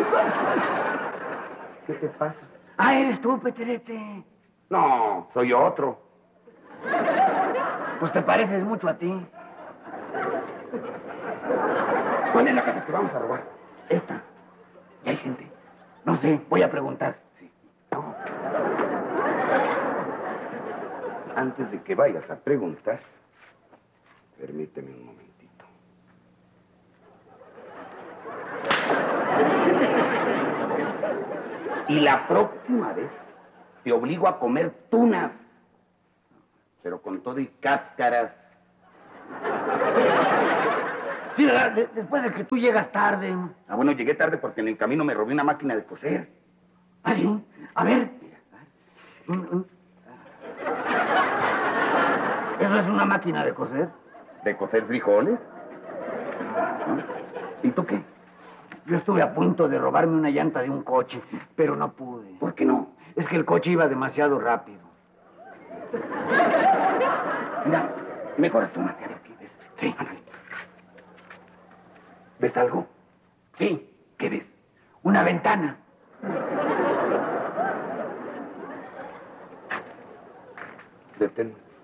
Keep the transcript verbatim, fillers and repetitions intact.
¿Qué te pasa? Ah, eres tú, Peterete. No, soy otro. Pues te pareces mucho a ti. ¿Cuál es la casa que vamos a robar? Esta. ¿Y hay gente? No sé, voy a preguntar. Sí. No. Antes de que vayas a preguntar, permíteme un momentito. Y la próxima vez te obligo a comer tunas, pero con todo y cáscaras. Sí, ¿verdad? De- después de que tú llegas tarde. Ah, bueno, llegué tarde porque en el camino me robé una máquina de coser. ¿Ah, sí? A ver. Mm, mm. ¿Eso es una máquina de coser? ¿De coser frijoles? ¿No? ¿Y tú qué? Yo estuve a punto de robarme una llanta de un coche, pero no pude. ¿Por qué no? Es que el coche iba demasiado rápido. Mira, mejor asómate a ver qué ves. Sí, ándale. ¿Ves algo? Sí, ¿Qué ves? una ventana. Detén.